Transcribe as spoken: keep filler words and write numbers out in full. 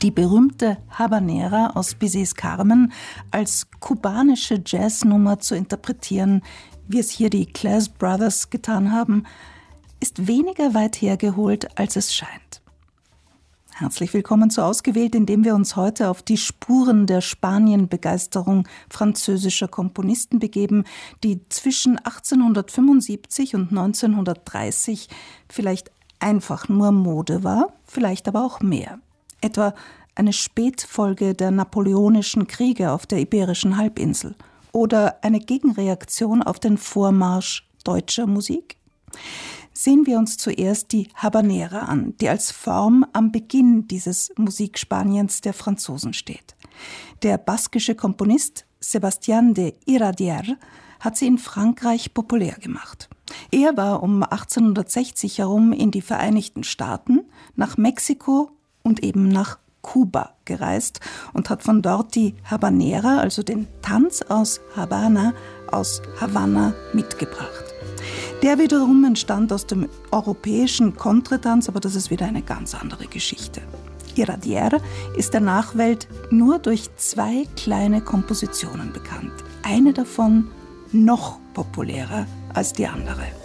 Die berühmte Habanera aus Bizets Carmen als kubanische Jazznummer zu interpretieren, wie es hier die Class Brothers getan haben, ist weniger weit hergeholt, als es scheint. Herzlich willkommen zu Ausgewählt, indem wir uns heute auf die Spuren der Spanien-Begeisterung französischer Komponisten begeben, die zwischen achtzehnhundertfünfundsiebzig und neunzehnhundertdreißig vielleicht einfach nur Mode war, vielleicht aber auch mehr. Etwa eine Spätfolge der napoleonischen Kriege auf der Iberischen Halbinsel oder eine Gegenreaktion auf den Vormarsch deutscher Musik? Sehen wir uns zuerst die Habanera an, die als Form am Beginn dieses Musikspaniens der Franzosen steht. Der baskische Komponist Sebastián de Iradier hat sie in Frankreich populär gemacht. Er war um achtzehnhundertsechzig herum in die Vereinigten Staaten, nach Mexiko und eben nach Kuba gereist und hat von dort die Habanera, also den Tanz aus Habana, aus Havanna, mitgebracht. Der wiederum entstand aus dem europäischen Contretanz, aber das ist wieder eine ganz andere Geschichte. Iradier ist der Nachwelt nur durch zwei kleine Kompositionen bekannt. Eine davon noch populärer als die andere.